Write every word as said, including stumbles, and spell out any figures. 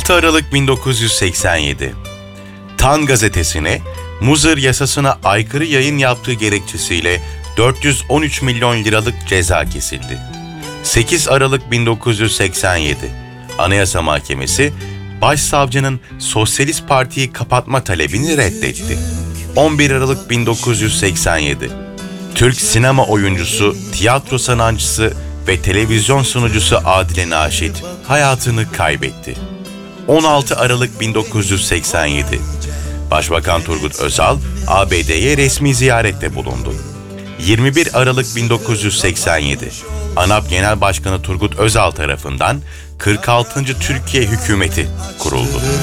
altı Aralık bin dokuz yüz seksen yedi. Tan gazetesine Muzır yasasına aykırı yayın yaptığı gerekçesiyle dört yüz on üç milyon liralık ceza kesildi. sekiz Aralık bin dokuz yüz seksen yedi. Anayasa Mahkemesi, Başsavcının Sosyalist Parti'yi kapatma talebini reddetti. on bir Aralık bin dokuz yüz seksen yedi. Türk sinema oyuncusu, tiyatro sanatçısı ve televizyon sunucusu Adile Naşit hayatını kaybetti. on altı Aralık bin dokuz yüz seksen yedi. Başbakan Turgut Özal, A B D'ye resmi ziyarette bulundu. yirmi bir Aralık bin dokuz yüz seksen yedi. ANAP Genel Başkanı Turgut Özal tarafından kırk altıncı Türkiye Hükümeti kuruldu.